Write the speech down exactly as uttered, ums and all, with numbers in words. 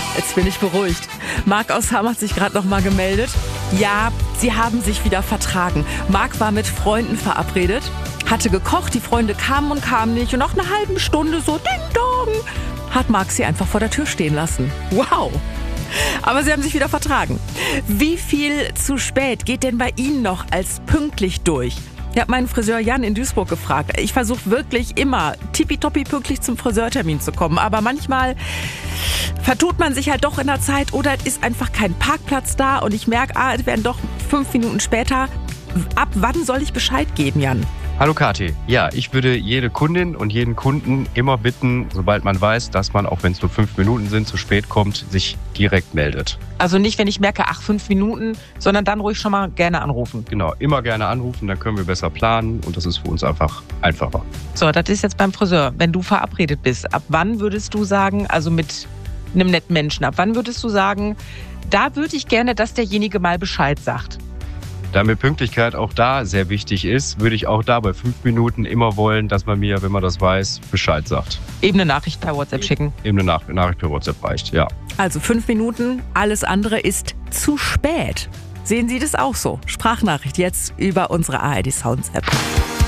Jetzt bin ich beruhigt. Marc aus Hamm hat sich gerade noch mal gemeldet. Ja, sie haben sich wieder vertragen. Marc war mit Freunden verabredet, hatte gekocht, die Freunde kamen und kamen nicht. Und nach einer halben Stunde so Ding Dong hat Marc sie einfach vor der Tür stehen lassen. Wow! Aber sie haben sich wieder vertragen. Wie viel zu spät geht denn bei Ihnen noch als pünktlich durch? Ich habe meinen Friseur Jan in Duisburg gefragt. Ich versuche wirklich immer tippitoppi pünktlich zum Friseurtermin zu kommen. Aber manchmal vertut man sich halt doch in der Zeit oder es ist einfach kein Parkplatz da. Und ich merke, ah, es werden doch fünf Minuten später. Ab wann soll ich Bescheid geben, Jan? Hallo Kathi. Ja, ich würde jede Kundin und jeden Kunden immer bitten, sobald man weiß, dass man, auch wenn es nur fünf Minuten sind, zu spät kommt, sich direkt meldet. Also nicht, wenn ich merke, ach, fünf Minuten, sondern dann ruhig schon mal gerne anrufen. Genau, immer gerne anrufen, dann können wir besser planen und das ist für uns einfach einfacher. So, das ist jetzt beim Friseur. Wenn du verabredet bist, ab wann würdest du sagen, also mit einem netten Menschen, ab wann würdest du sagen, da würde ich gerne, dass derjenige mal Bescheid sagt? Da mir Pünktlichkeit auch da sehr wichtig ist, würde ich auch da bei fünf Minuten immer wollen, dass man mir, wenn man das weiß, Bescheid sagt. Eben eine Nachricht per WhatsApp schicken. Eben eine Nach- Nachricht per WhatsApp reicht, ja. Also fünf Minuten, alles andere ist zu spät. Sehen Sie das auch so? Sprachnachricht jetzt über unsere A R D Sounds App.